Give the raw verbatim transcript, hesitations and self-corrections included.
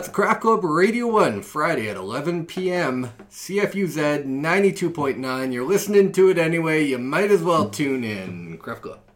That's Craft Club Radio one, Friday at eleven p.m. C F U Z ninety-two point nine. You're listening to it anyway. You might as well tune in. Craft Club.